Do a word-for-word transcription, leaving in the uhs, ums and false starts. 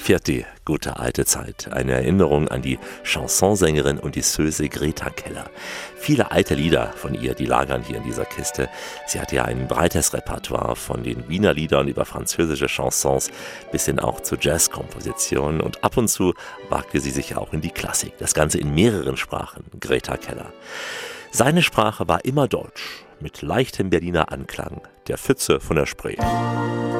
fährt die gute alte Zeit. Eine Erinnerung an die Chansonsängerin und die Söse Greta Keller. Viele alte Lieder von ihr, die lagern hier in dieser Kiste. Sie hat ja ein breites Repertoire von den Wiener Liedern über französische Chansons bis hin auch zu Jazzkompositionen. Und ab und zu wagte sie sich auch in die Klassik. Das Ganze in mehreren Sprachen, Greta Keller. Seine Sprache war immer Deutsch, mit leichtem Berliner Anklang, der Pfütze von der Spree.